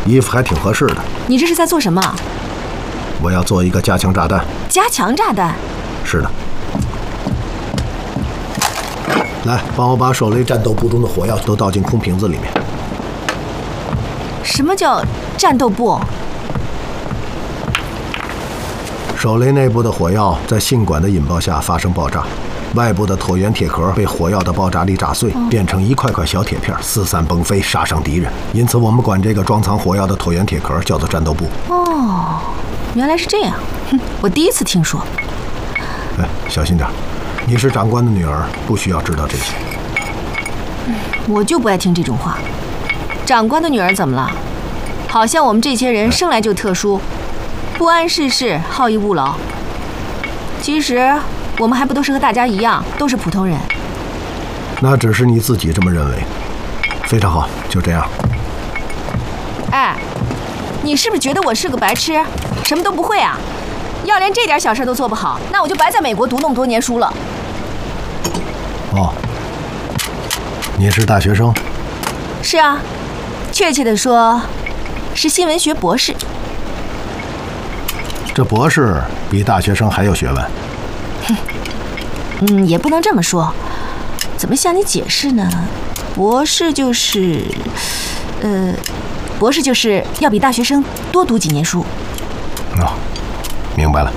衣服还挺合适的。 你这是在做什么？ 我要做一个加强炸弹。 加强炸弹？ 是的。来，帮我把手雷战斗部中的火药都倒进空瓶子里面。 什么叫战斗部？ 手雷内部的火药在信管的引爆下发生爆炸，外部的椭圆铁壳被火药的爆炸力炸碎，变成一块块小铁片，四散崩飞，杀伤敌人。因此，我们管这个装藏火药的椭圆铁壳叫做战斗部。 哦，原来是这样。哼，我第一次听说。 哎，小心点。你是长官的女儿，不需要知道这些。 我就不爱听这种话。长官的女儿怎么了？好像我们这些人生来就特殊，不谙世事，好逸恶劳。其实我们还不都是和大家一样，都是普通人。 那只是你自己这么认为。非常好，就这样。 哎，你是不是觉得我是个白痴，什么都不会啊？要连这点小事都做不好，那我就白在美国读那么多年书了。 哦，你是大学生？ 是啊，确切的说，是新闻学博士。 这博士比大学生还有学问。也不能这么说。怎么向你解释呢？博士就是，博士就是要比大学生多读几年书。 哦，明白了。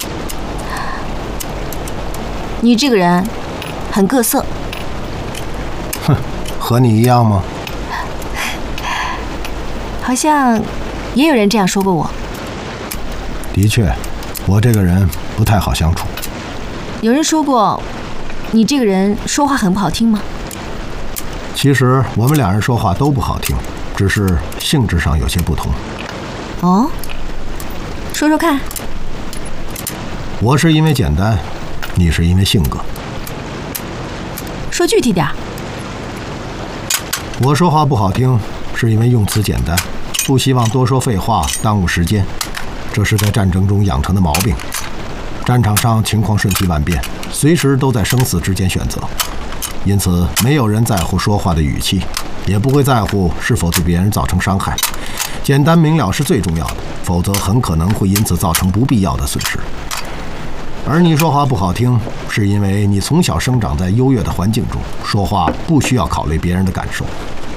你这个人很各色。 哼，和你一样吗？ 好像也有人这样说过我。 的确，我这个人不太好相处。 有人说过，你这个人说话很不好听吗？ 其实我们俩人说话都不好听，只是性质上有些不同。 哦，说说看。 我是因为简单，你是因为性格。 说具体点。 我说话不好听，是因为用词简单，不希望多说废话，耽误时间。这是在战争中养成的毛病。战场上情况瞬息万变，随时都在生死之间选择，因此没有人在乎说话的语气，也不会在乎是否对别人造成伤害。简单明了是最重要的，否则很可能会因此造成不必要的损失。而你说话不好听，是因为你从小生长在优越的环境中，说话不需要考虑别人的感受。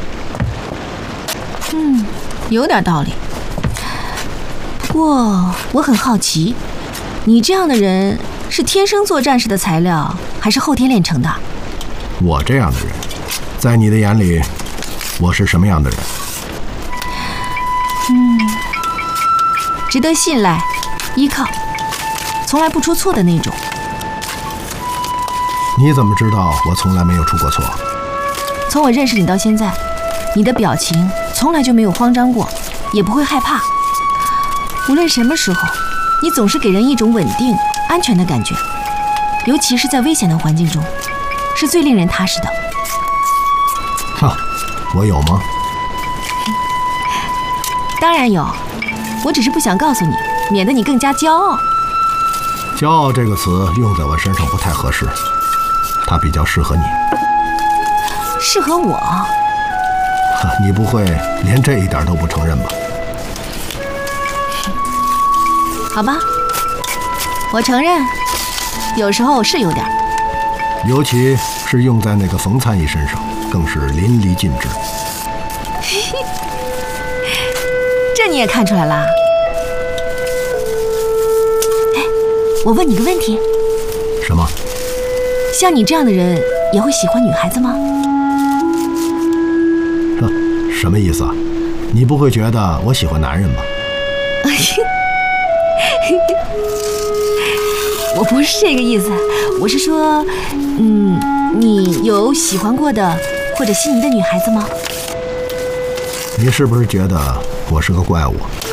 有点道理。不过我很好奇，你这样的人是天生做战士的材料，还是后天练成的？ 我这样的人，在你的眼里，我是什么样的人？ 值得信赖、依靠，从来不出错的那种。 你怎么知道我从来没有出过错？ 从我认识你到现在，你的表情从来就没有慌张过，也不会害怕。无论什么时候，你总是给人一种稳定、安全的感觉，尤其是在危险的环境中，是最令人踏实的。 哈，我有吗？ 当然有，我只是不想告诉你，免得你更加骄傲。 骄傲这个词用在我身上不太合适，它比较适合你。 适合我？ 你不会连这一点都不承认吧？ 好吧，我承认，有时候是有点。 尤其是用在那个冯参议身上，更是淋漓尽致。 这你也看出来啦？哎，我问你个问题。 什么？ 像你这样的人也会喜欢女孩子吗？ 什么意思啊？你不会觉得我喜欢男人吧？ 我不是这个意思，我是说，你有喜欢过的或者心仪的女孩子吗？ 你是不是觉得我是个怪物？